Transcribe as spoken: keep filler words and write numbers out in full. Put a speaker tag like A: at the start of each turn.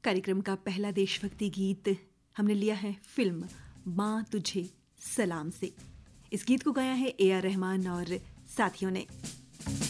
A: कार्यक्रम का पहला देशभक्ति गीत हमने लिया है फिल्म माँ तुझे सलाम से। इस गीत को गाया है ए आर रहमान और साथियों ने।